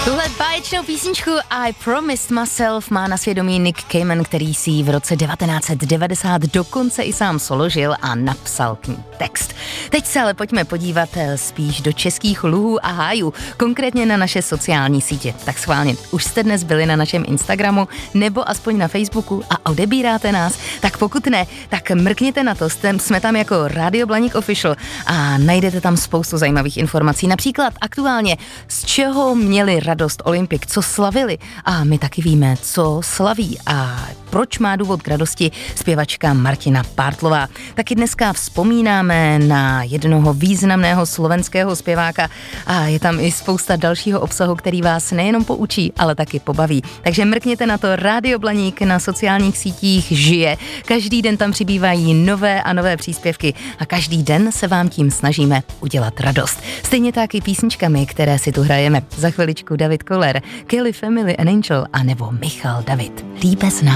Tuhle báječnou písničku I Promised Myself má na svědomí Nick Cayman, který si ji v roce 1990 dokonce i sám složil a napsal k ní text. Teď se ale pojďme podívat spíš do českých luhů a hájů, konkrétně na naše sociální sítě. Tak schválně, už jste dnes byli na našem Instagramu nebo aspoň na Facebooku a odebíráte nás? Tak pokud ne, tak mrkněte na to, jsme tam jako Radio Blaník Official a najdete tam spoustu zajímavých informací. Například aktuálně, z čeho měli radost Olympik, co slavili a my taky víme, co slaví a proč má důvod k radosti zpěvačka Martina Pártlová. Taky dneska vzpomínáme na jednoho významného slovenského zpěváka a je tam i spousta dalšího obsahu, který vás nejenom poučí, ale taky pobaví. Takže mrkněte na to, Radio Blaník na sociálních sítích žije. Každý den tam přibývají nové a nové příspěvky a každý den se vám tím snažíme udělat radost. Stejně tak i písničkami, které si tu hrajeme. Za chviličku David Koller, Kelly Family and Angel a nebo Michal David. Líbe zná.